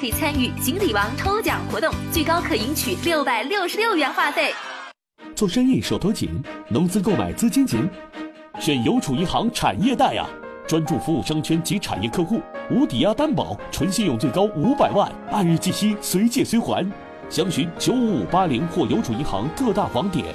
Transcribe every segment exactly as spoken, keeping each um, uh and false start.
可以参与锦鲤王抽奖活动，最高可赢取六百六十六元话费。 做生意手头紧，农资购买资金紧，选邮储银行产业贷啊！专注服务商圈及产业客户，无抵押担保，纯信用最高五百万，按日计息，随借随还。详询九五五八零或邮储银行各大网点。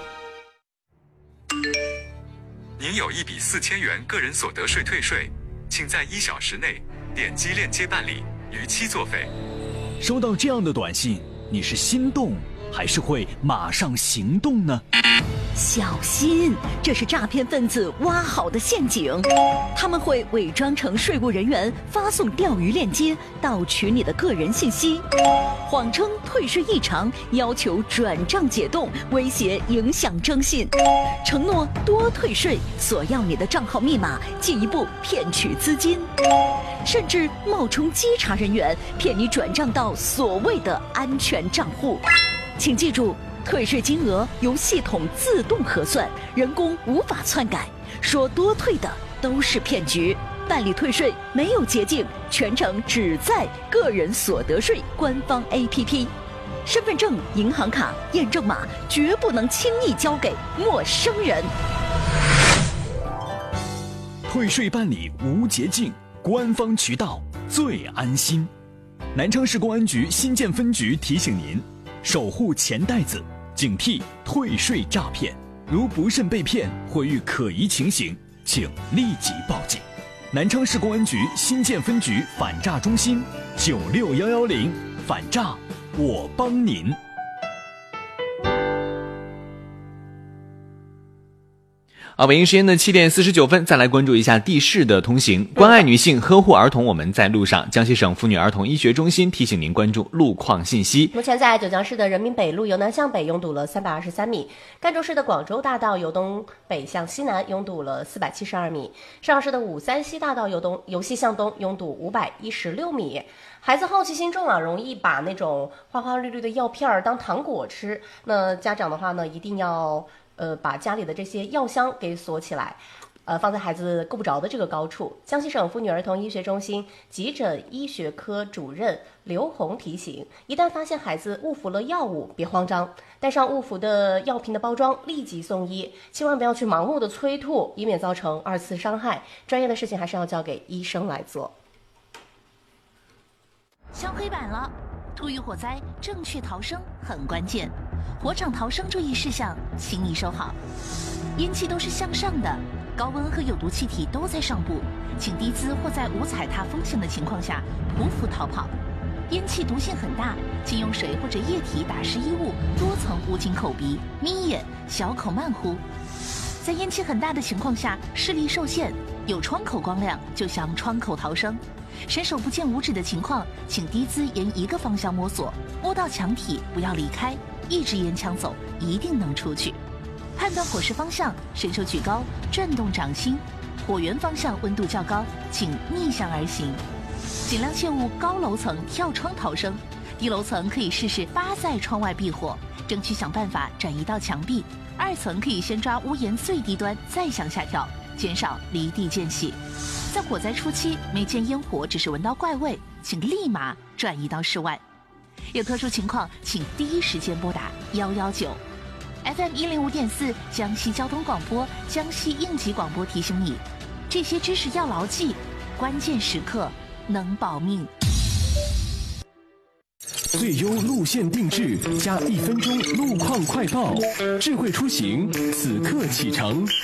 您有一笔四千元个人所得税退税，请在一小时内点击链接办理，逾期作废。 收到这样的短信，你是心动还是会马上行动呢？ 小心，这是诈骗分子挖好的陷阱。他们会伪装成税务人员，发送钓鱼链接，盗取你的个人信息，谎称退税异常，要求转账解冻，威胁影响征信，承诺多退税，索要你的账号密码，进一步骗取资金，甚至冒充稽查人员，骗你转账到所谓的安全账户。请记住，退税金额由系统自动核算，人工无法篡改，说多退的都是骗局。办理退税没有捷径，全程只在个人所得税官方 A P P。身份证、银行卡、验证码绝不能轻易交给陌生人。 退税办理无捷径，官方渠道最安心。南昌市公安局新建分局提醒您，守护钱袋子，警惕退税诈骗。如不慎被骗或遇可疑情形，请立即报警。南昌市公安局新建分局反诈中心九六幺幺零，反诈我帮您。 好，北京时间的七点四十九分，再来关注一下地市的通行。关爱女性，呵护儿童，我们在路上。江西省妇女儿童医学中心提醒您关注路况信息。 目前在九江市的人民北路由南向北拥堵了三百二十三米，赣州市的广州大道由东北向西南拥堵了四百七十二米，上海市的武三西大道由东由西向东拥堵五百一十六米。孩子好奇心重啊，容易把那种花花绿绿的药片儿当糖果吃。那家长的话呢，一定要呃把家里的这些药箱给锁起来，呃放在孩子够不着的这个高处。江西省妇女儿童医学中心急诊医学科主任刘红提醒，一旦发现孩子误服了药物，别慌张，带上误服的药瓶的包装，立即送医，千万不要去盲目的催吐，以免造成二次伤害。专业的事情还是要交给医生来做。 敲黑板了，突遇火灾，正确逃生很关键。火场逃生注意事项，请你收好。烟气都是向上的，高温和有毒气体都在上部，请低姿或在无踩踏风险的情况下匍匐逃跑。烟气毒性很大，请用水或者液体打湿衣物，多层捂紧口鼻，眯眼，小口慢呼。在烟气很大的情况下，视力受限，有窗口光亮就向窗口逃生。伸手不见五指的情况，请低姿沿一个方向摸索，摸到墙体不要离开，一直沿墙走，一定能出去。判断火势方向，伸手举高，转动掌心。火源方向温度较高，请逆向而行。尽量切勿高楼层跳窗逃生，低楼层可以试试扒在窗外避火，争取想办法转移到墙壁。二层可以先抓屋檐最低端，再向下跳，减少离地间隙。在火灾初期，没见烟火，只是闻到怪味，请立马转移到室外。有特殊情况，请第一时间拨打一一九。F M 一零五点四江西交通广播、江西应急广播提醒你，这些知识要牢记，关键时刻能保命。 最优路线定制加一分钟路况快报，智慧出行此刻启程。